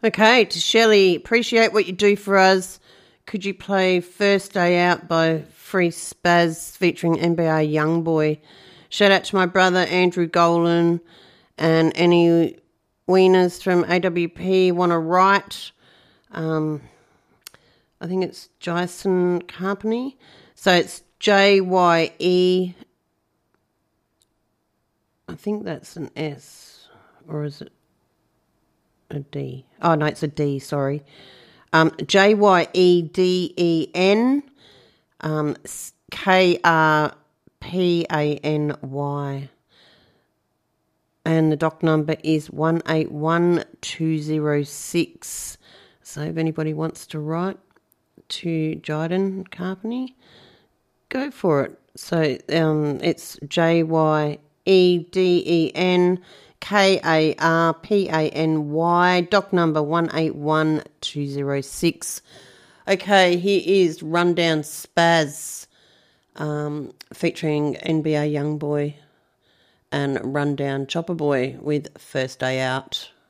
Okay, to Shelley, appreciate what you do for us. Could you play First Day Out by Free Spaz featuring NBA Youngboy? Shout out to my brother Andrew Golan and any wieners from AWP want to write. I think it's Jason Company. So it's JYE. I think that's an S. Or is it a D? Oh, no, it's a D, sorry. JYEDEN KRPANY. And the doc number is 181206. So if anybody wants to write to Jyden Carpany, go for it. So it's JYEDEN KARPANY, doc number 181206. Okay, here is Rundown Spaz featuring NBA Youngboy and Rundown Chopper Boy with First Day Out.